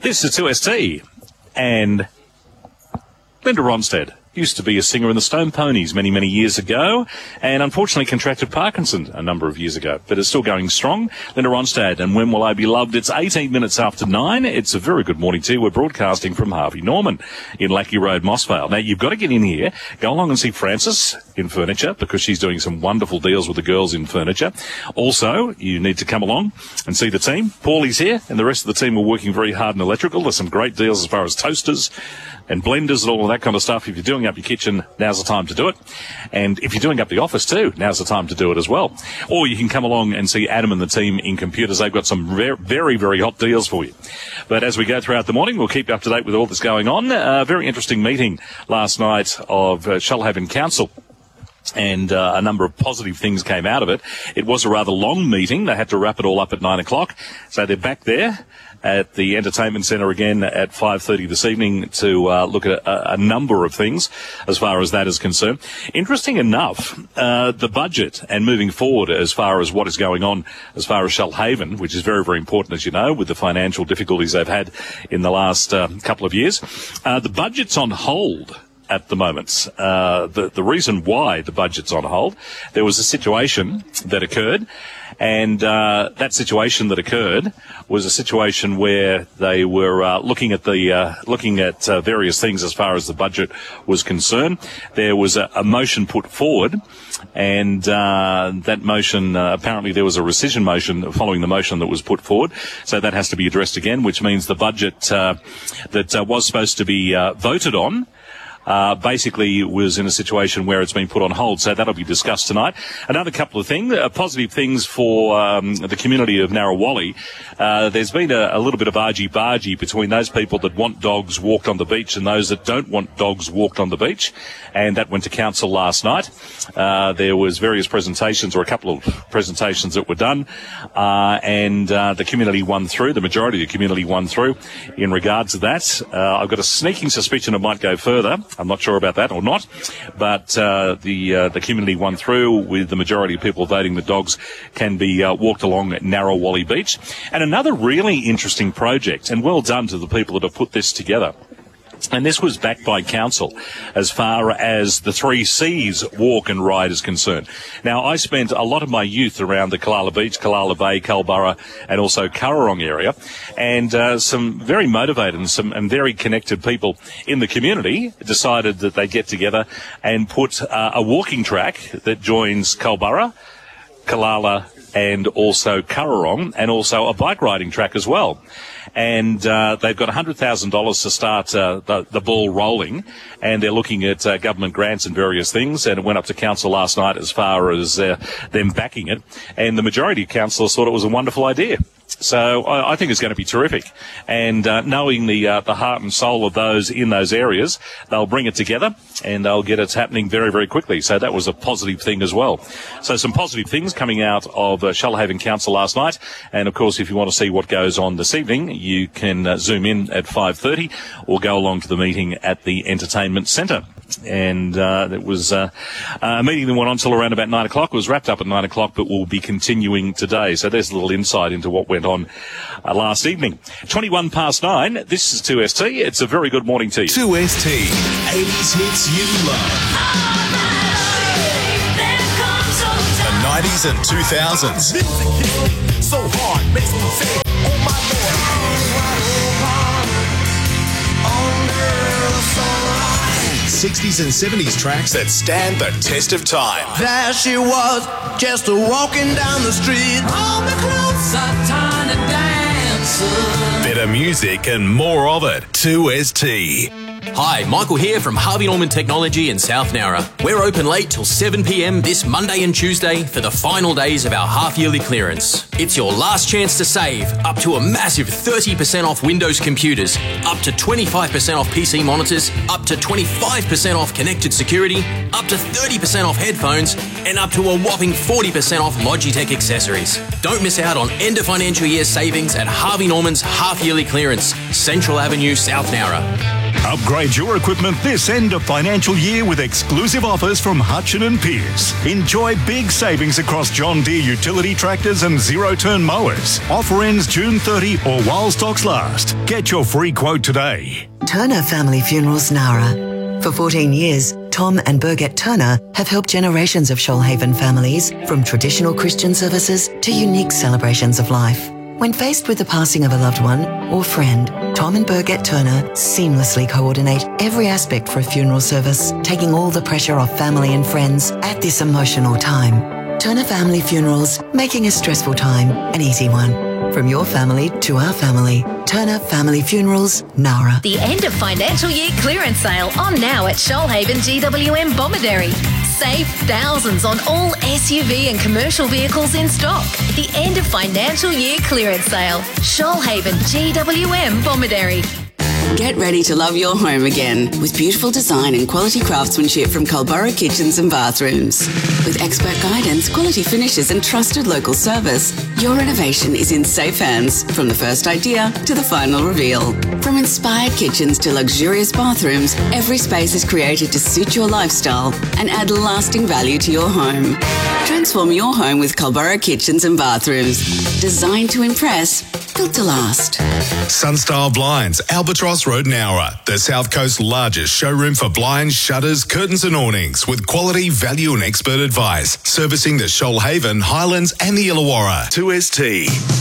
This is 2ST, and Linda Ronstadt used to be a singer in the Stone Ponies many, many years ago, and unfortunately contracted Parkinson a number of years ago, but is still going strong. Linda Ronstadt, and When Will I Be Loved? It's 18 minutes after 9. It's a very good morning to you. We're broadcasting from Harvey Norman in Lackey Road, Mossvale. Now, you've got to get in here, go along and see Frances in Furniture, because she's doing some wonderful deals with the girls in Furniture. Also, you need to come along and see the team. Paulie's here, and the rest of the team are working very hard in electrical. There's some great deals as far as toasters and blenders and all of that kind of stuff. If you're doing up your kitchen, now's the time to do it. And if you're doing up the office too, now's the time to do it as well. Or you can come along and see Adam and the team in computers. They've got some very, very hot deals for you. But as we go throughout the morning, we'll keep you up to date with all that's going on. A very interesting meeting last night of Shoalhaven Council. And a number of positive things came out of it. It was a rather long meeting. They had to wrap it all up at 9 o'clock. So they're back there at the Entertainment Centre again at 5:30 this evening to look at a number of things as far as that is concerned. Interesting enough, the budget and moving forward as far as what is going on as far as Shoalhaven, which is very, very important, as you know, with the financial difficulties they've had in the last couple of years. The budget's on hold at the moment. The reason why the budget's on hold, there was a situation that occurred, and that situation that occurred was a situation where they were looking at various things as far as the budget was concerned. There was a motion put forward, and that motion, apparently there was a rescission motion following the motion that was put forward, so that has to be addressed again, which means the budget that was supposed to be voted on basically was in a situation where it's been put on hold, so that'll be discussed tonight. Another couple of things, positive things for the community of Narrawalli. There's been a little bit of argy-bargy between those people that want dogs walked on the beach and those that don't want dogs walked on the beach, and that went to council last night. There was various presentations, or a couple of presentations that were done, and the community won through. The majority of the community won through in regards to that. I've got a sneaking suspicion it might go further. I'm not sure about that or not, but the community won through with the majority of people voting that dogs can be walked along Narrawalli Beach. And another really interesting project, and well done to the people that have put this together. And this was backed by council as far as the 3 Cs walk and ride is concerned. Now, I spent a lot of my youth around the Killala Beach, Killala Bay, Culburra, and also Currarong area, and some very motivated and very connected people in the community decided that they'd get together and put a walking track that joins Culburra, Killala, and also Currarong, and also a bike riding track as well. And they've got $100,000 to start the ball rolling, and they're looking at government grants and various things, and it went up to council last night as far as them backing it, and the majority of councillors thought it was a wonderful idea. So I think it's going to be terrific. And knowing the heart and soul of those in those areas, they'll bring it together and they'll get it happening very, very quickly. So that was a positive thing as well. So some positive things coming out of Shoalhaven Council last night. And, of course, if you want to see what goes on this evening, you can zoom in at 5:30 or go along to the meeting at the Entertainment Centre. And it was a meeting that went on till around about 9 o'clock. It was wrapped up at 9 o'clock, but will be continuing today. So there's a little insight into what went on last evening. 21 past 9. This is 2ST. It's a very good morning to you. 2ST. 80s hits you love. The 90s and 2000s. So hard, makes me say, oh my Lord. 60s and 70s tracks that stand the test of time. There she was, just walking down the street. All the clothes are tiny dancer. Better music and more of it. 2ST. Hi, Michael here from Harvey Norman Technology in South Nowra. We're open late till 7 p.m. this Monday and Tuesday for the final days of our half-yearly clearance. It's your last chance to save up to a massive 30% off Windows computers, up to 25% off PC monitors, up to 25% off connected security, up to 30% off headphones, and up to a whopping 40% off Logitech accessories. Don't miss out on end of financial year savings at Harvey Norman's half-yearly clearance, Central Avenue, South Nowra. Upgrade your equipment this end of financial year with exclusive offers from Hutchin and Pearce. Enjoy big savings across John Deere utility tractors and zero-turn mowers. Offer ends June 30 or while stocks last. Get your free quote today. Turner Family Funerals Nara. For 14 years, Tom and Birgit Turner have helped generations of Shoalhaven families, from traditional Christian services to unique celebrations of life. When faced with the passing of a loved one or friend, Tom and Birgit Turner seamlessly coordinate every aspect for a funeral service, taking all the pressure off family and friends at this emotional time. Turner Family Funerals, making a stressful time an easy one. From your family to our family, Turner Family Funerals, Nara. The end of financial year clearance sale on now at Shoalhaven GWM Bomaderry. Save thousands on all SUV and commercial vehicles in stock. The end of financial year clearance sale. Shoalhaven GWM Bomaderry. Get ready to love your home again with beautiful design and quality craftsmanship from Culburra Kitchens and Bathrooms. With expert guidance, quality finishes and trusted local service, your renovation is in safe hands from the first idea to the final reveal. From inspired kitchens to luxurious bathrooms, every space is created to suit your lifestyle and add lasting value to your home. Transform your home with Culburra Kitchens and Bathrooms. Designed to impress, built to last. Sunstyle Blinds, Albatross Road, Nowra, the South Coast's largest showroom for blinds, shutters, curtains and awnings, with quality, value and expert advice. Servicing the Shoalhaven, Highlands and the Illawarra. 2ST.